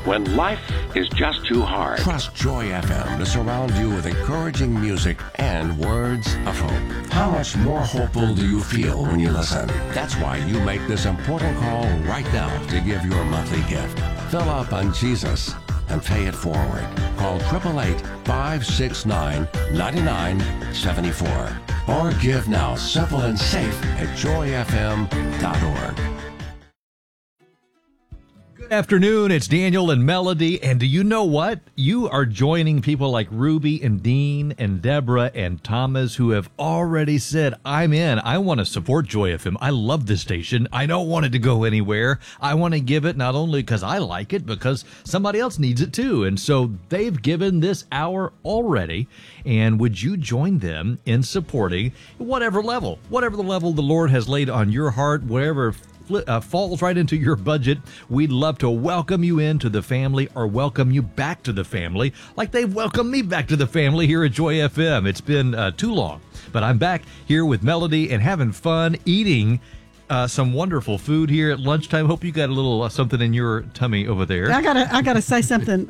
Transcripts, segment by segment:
when life is just too hard. Trust Joy FM to surround you with encouraging music and words of hope. How much more hopeful do you feel when you listen? That's why you make this important call right now to give your monthly gift. Fill up on Jesus and pay it forward. Call 888-569-9974 or give now, simple and safe at joyfm.org. Good afternoon, it's Daniel and Melody, and do you know what? You are joining people like Ruby and Dean and Deborah and Thomas who have already said, I'm in. I want to support Joy FM. I love this station. I don't want it to go anywhere. I want to give it not only because I like it, because somebody else needs it too. And so they've given this hour already. And would you join them in supporting whatever the level the Lord has laid on your heart, whatever falls right into your budget? We'd love to welcome you into the family or welcome you back to the family like they welcomed me back to the family here at Joy FM. It's been too long, but I'm back here with Melody and having fun eating some wonderful food here at lunchtime. Hope you got a little something in your tummy over there. I gotta say something.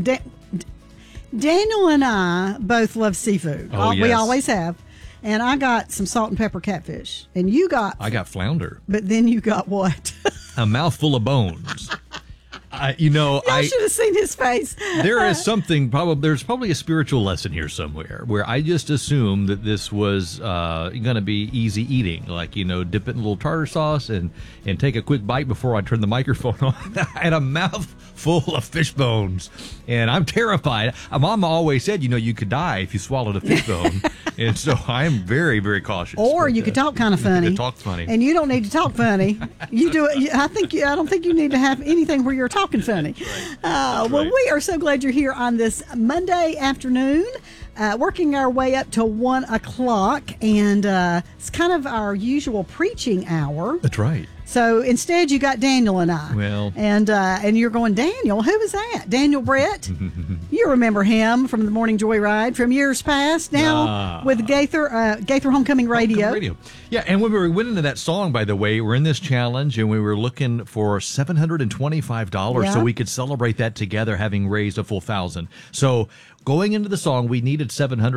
Daniel and I both love seafood. Oh, yes. We always have. And I got some salt and pepper catfish. And you got... I got flounder. But then you got what? A mouthful of bones. I should have seen his face. There's probably a spiritual lesson here somewhere where I just assumed that this was going to be easy eating. Like, dip it in a little tartar sauce and take a quick bite before I turn the microphone on. I had a mouthful of fish bones. And I'm terrified. My mom always said, you could die if you swallowed a fish bone. And so I'm very, very cautious. Or you could talk kind of funny. You could talk funny. And you don't need to talk funny. You do it. I don't think you need to have anything where you're talking funny. Right. Well, we are so glad you're here on this Monday afternoon, working our way up to 1 o'clock. And it's kind of our usual preaching hour. That's right. So instead, you got Daniel and I. Well, and you're going, Daniel, who is that? Daniel Brett? You remember him from the Morning Joyride from years past. Now with Gaither Homecoming Radio. Yeah, and when we went into that song, by the way, we're in this challenge, and we were looking for $725 so we could celebrate that together, having raised a full $1,000. So going into the song, we needed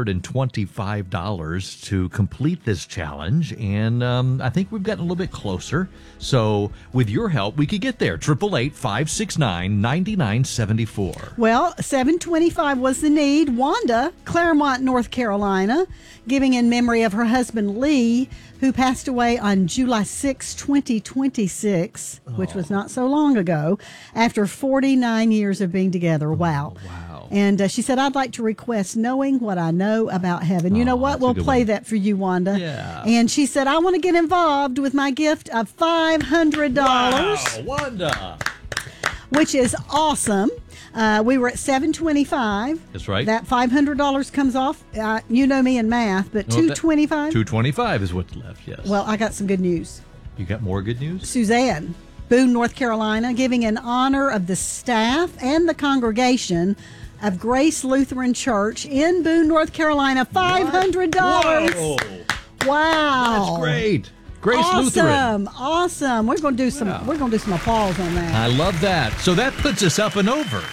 $725 to complete this challenge, and I think we've gotten a little bit closer. So with your help, we could get there. 888-569-9974. Well, $725 was the need. Wanda, Claremont, North Carolina, giving in memory of her husband, Lee, who passed away on July 6, 2026, which was not so long ago, after 49 years of being together. Wow. Wow. And she said, I'd like to request Knowing What I Know About Heaven. You know what? We'll play that for you, Wanda. Yeah. And she said, I want to get involved with my gift of $500. Wow, Wanda. Which is awesome. We were at $725. That's right. That $500 comes off. You know me in math, but $225. $225 is what's left. Yes. Well, I got some good news. You got more good news? Suzanne, Boone, North Carolina, giving in honor of the staff and the congregation of Grace Lutheran Church in Boone, North Carolina. $500. Whoa. Wow. That's great. Grace Lutheran. Awesome. We're going to do some. Yeah. We're going to do some applause on that. I love that. So that puts us up and over.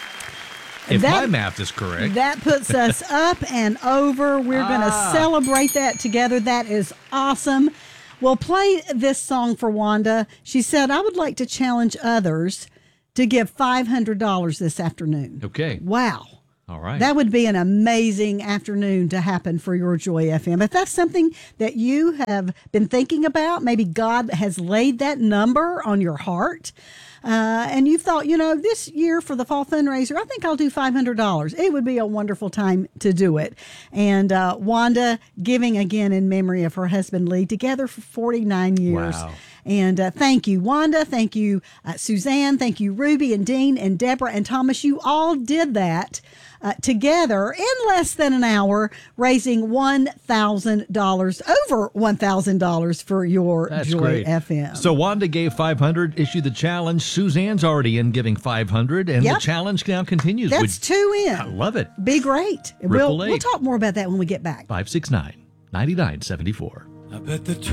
If my math is correct. That puts us up and over. We're going to celebrate that together. That is awesome. We'll play this song for Wanda. She said, I would like to challenge others to give $500 this afternoon. Okay. Wow. All right. That would be an amazing afternoon to happen for your Joy FM. If that's something that you have been thinking about, maybe God has laid that number on your heart, and you've thought, this year for the fall fundraiser, I think I'll do $500. It would be a wonderful time to do it. And Wanda giving again in memory of her husband, Lee, together for 49 years. Wow. And thank you, Wanda. Thank you, Suzanne. Thank you, Ruby and Dean and Deborah and Thomas. You all did that together in less than an hour, raising $1,000, over $1,000 for your Joy FM. So Wanda gave $500, issued the challenge. Suzanne's already in giving $500, and the challenge now continues. That's two in. I love it. Be great. We'll talk more about that when we get back. 569-9974. I bet the